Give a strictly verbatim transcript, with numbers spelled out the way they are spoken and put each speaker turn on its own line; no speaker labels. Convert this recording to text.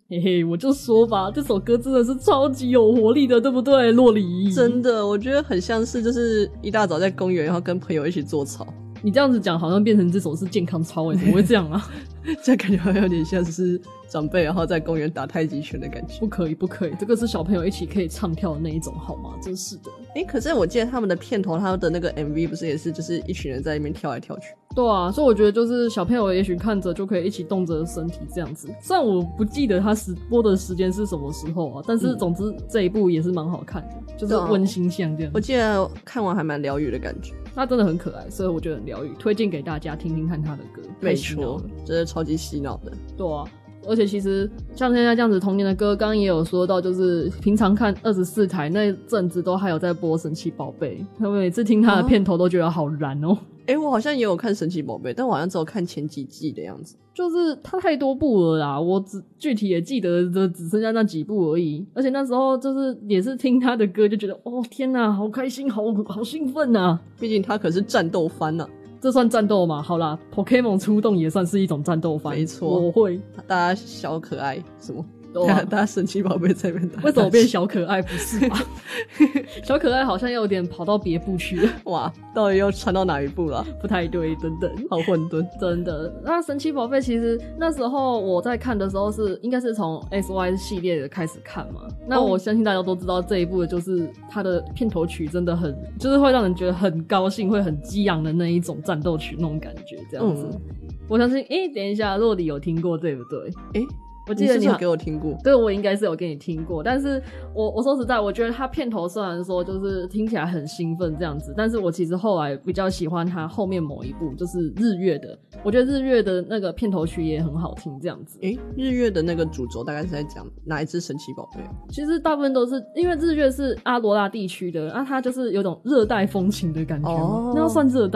嘿嘿，我就说吧，这首歌真的是超级有活力的，对不对，洛里？
真的，我觉得很像是就是一大早在公园，然后跟朋友一起做草。
你这样子讲好像变成这首是健康操诶，怎么会这样啊？
这感觉好像有点像是长辈然后在公园打太极拳的感觉。
不可以不可以，这个是小朋友一起可以唱跳的那一种好吗？真是的。
诶，可是我记得他们的片头他的那个 M V 不是也是就是一群人在那边跳来跳去。
对啊，所以我觉得就是小朋友也许看着就可以一起动着身体这样子。虽然我不记得他时播的时间是什么时候啊，但是总之这一部也是蛮好看的，就是温馨像这样。
我记得看完还蛮疗愈的感觉。
他真的很可爱，所以我觉得很疗愈，推荐给大家听听看他的歌。
没错，真的超级洗脑的。
对啊，而且其实像现在这样子童年的歌，刚刚也有说到，就是平常看二十四台那阵子都还有在播神奇宝贝，他们每次听他的片头都觉得好燃哦。
哎、欸，我好像也有看神奇宝贝，但我好像只有看前几季的样子。
就是它太多部了啦，我只具体也记得的只剩下那几部而已。而且那时候就是也是听他的歌，就觉得哦天哪，好开心，好好兴奋呐！毕
竟他可是战斗番啊。
这算战斗吗？好啦 ，Pokémon 出动也算是一种战斗番。
没错，
我会。
大家小可爱什么？啊、大家神奇宝贝在那边打，
为什么变小可爱？不是吧？小可爱好像有点跑到别部去了。
哇，到底又传到哪一部了？
不太对，等等，
好混沌，
真的。那神奇宝贝其实那时候我在看的时候是应该是从 S Y 系列的开始看嘛。那我相信大家都知道这一部的就是它的片头曲真的很，就是会让人觉得很高兴，会很激昂的那一种战斗曲那种感觉，这样子。嗯、我相信，诶、欸，等一下，洛里有听过对不对？
诶、欸。
我记得 你,
你是不是有给我听过，
对，我应该是有给你听过，但是我我说实在，我觉得他片头虽然说就是听起来很兴奋这样子，但是我其实后来比较喜欢他后面某一部，就是日月的，我觉得日月的那个片头曲也很好听这样子。
诶，日月的那个主轴大概是在讲哪一只神奇宝贝？
其实大部分都是因为日月是阿罗拉地区的，那、啊、它就是有种热带风情的感觉，哦、那要算热带